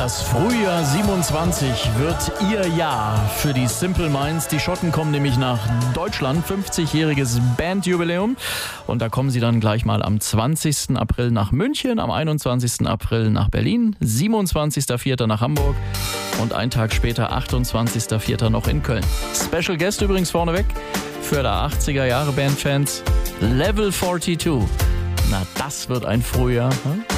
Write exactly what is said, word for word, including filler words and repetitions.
Das Frühjahr siebenundzwanzig wird ihr Jahr für die Simple Minds. Die Schotten kommen nämlich nach Deutschland, fünfzigjähriges Bandjubiläum. Und da kommen sie dann gleich mal am zwanzigsten April nach München, am einundzwanzigsten April nach Berlin, siebenundzwanzigsten vierten nach Hamburg und einen Tag später, achtundzwanzigsten vierten noch in Köln. Special Guest übrigens vorneweg für der achtziger Jahre Bandfans, Level zweiundvierzig. Na, das wird ein Frühjahr. Hm?